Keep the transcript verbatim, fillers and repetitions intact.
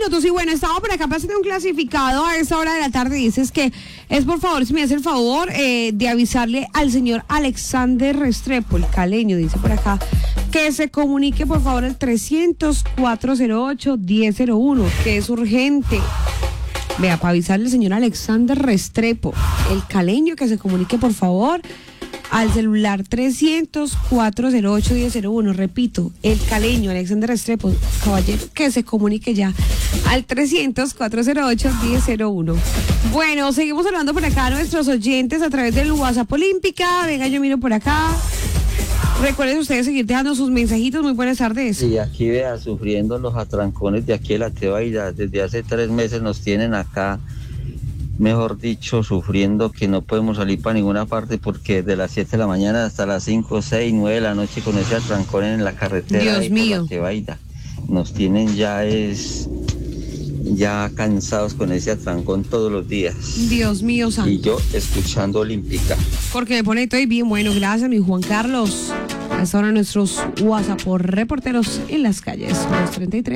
minutos. Y bueno, estaba por acá pasando un clasificado a esta hora de la tarde. Dices que es por favor, si me hace el favor eh, de avisarle al señor Alexander Restrepo, el caleño, dice por acá, que se comunique por favor al trescientos, cuatrocientos ocho, diez cero uno, que es urgente. Vea, para avisarle al señor Alexander Restrepo, el caleño, que se comunique por favor al celular trescientos, cuatrocientos ocho, diez cero uno. Repito, el caleño Alexander Restrepo, caballero, que se comunique ya al trescientos, cuatrocientos ocho, diez cero uno. Bueno, seguimos hablando por acá a nuestros oyentes a través del WhatsApp Olímpica. Venga, yo miro por acá. Recuerden ustedes seguir dejando sus mensajitos. Muy buenas tardes. Y aquí vea, sufriendo los atrancones de aquí de la Tebaida. Desde hace tres meses nos tienen acá, mejor dicho, sufriendo que no podemos salir para ninguna parte porque de las siete de la mañana hasta las cinco, seis, nueve de la noche con ese atrancón en la carretera. Dios ahí mío. por la Tebaida. Nos tienen ya es ya cansados con ese atrancón todos los días. Dios mío, santo. Y yo escuchando Olímpica. Porque me pone todo bien bueno. Gracias, mi Juan Carlos. A esta hora nuestros WhatsApp por reporteros en las calles. Los treinta y tres.